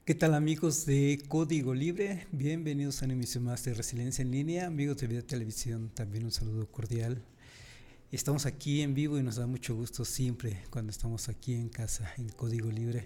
¿Qué tal amigos de Código Libre? Bienvenidos a una emisión más de Resiliencia en Línea. Amigos de Vida Televisión, también un saludo cordial. Estamos aquí en vivo y nos da mucho gusto siempre cuando estamos aquí en casa en Código Libre.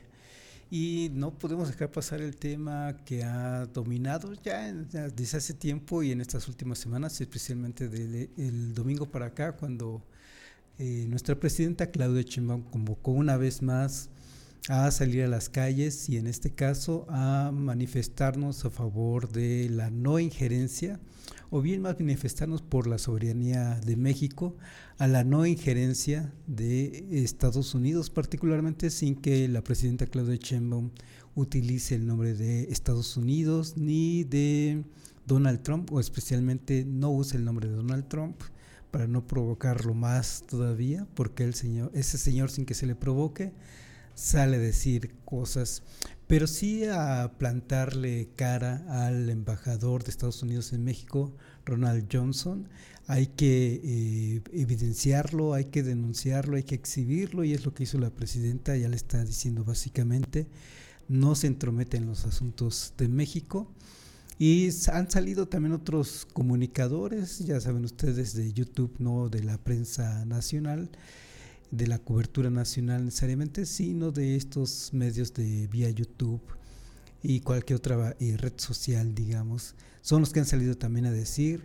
Y no podemos dejar pasar el tema que ha dominado ya desde hace tiempo y en estas últimas semanas, especialmente del domingo para acá, cuando nuestra presidenta Claudia Sheinbaum convocó una vez más a salir a las calles y en este caso a manifestarnos a favor de la no injerencia o bien más manifestarnos por la soberanía de México a la no injerencia de Estados Unidos, particularmente sin que la presidenta Claudia Sheinbaum utilice el nombre de Estados Unidos ni de Donald Trump, o especialmente no use el nombre de Donald Trump para no provocarlo más todavía, porque ese señor sin que se le provoque sale a decir cosas, pero sí a plantarle cara al embajador de Estados Unidos en México, Ronald Johnson. Hay que evidenciarlo, hay que denunciarlo, hay que exhibirlo, y es lo que hizo la presidenta. Ya le está diciendo básicamente: no se entromete en los asuntos de México. Y han salido también otros comunicadores, ya saben ustedes, de YouTube, no de la prensa nacional, de la cobertura nacional necesariamente, sino de estos medios de vía YouTube y cualquier otra red social, digamos. Son los que han salido también a decir: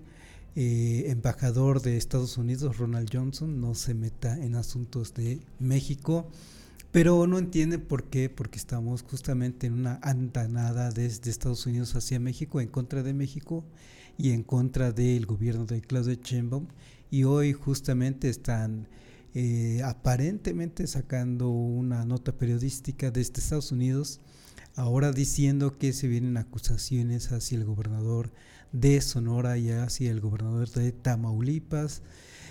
embajador de Estados Unidos, Ronald Johnson, no se meta en asuntos de México. Pero no entienden por qué, porque estamos justamente en una andanada desde Estados Unidos hacia México, en contra de México y en contra del gobierno de Claudia Sheinbaum, y hoy justamente están aparentemente sacando una nota periodística desde Estados Unidos, ahora diciendo que se vienen acusaciones hacia el gobernador de Sonora y hacia el gobernador de Tamaulipas.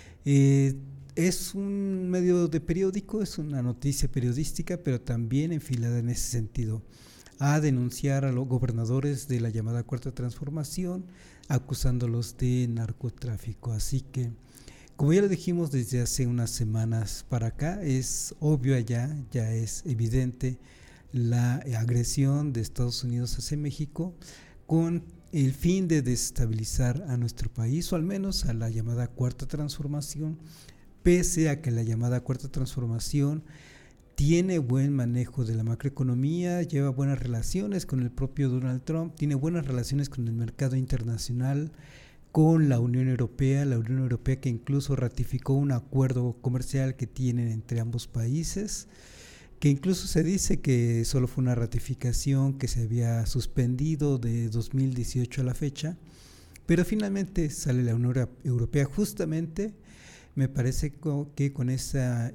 Es un medio de periódico, es una noticia periodística, pero también enfilada en ese sentido, a denunciar a los gobernadores de la llamada Cuarta Transformación, acusándolos de narcotráfico. Así que, como ya lo dijimos desde hace unas semanas para acá, es obvio allá, ya es evidente la agresión de Estados Unidos hacia México con el fin de desestabilizar a nuestro país, o al menos a la llamada Cuarta Transformación, pese a que la llamada Cuarta Transformación tiene buen manejo de la macroeconomía, lleva buenas relaciones con el propio Donald Trump, tiene buenas relaciones con el mercado internacional, con la Unión Europea que incluso ratificó un acuerdo comercial que tienen entre ambos países, que incluso se dice que solo fue una ratificación que se había suspendido de 2018 a la fecha, pero finalmente sale la Unión Europea justamente, me parece que con ese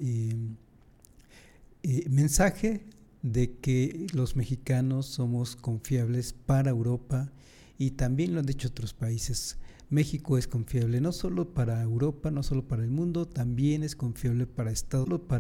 mensaje de que los mexicanos somos confiables para Europa, y también lo han dicho otros países. México es confiable no solo para Europa, no solo para el mundo, también es confiable para Estados Unidos,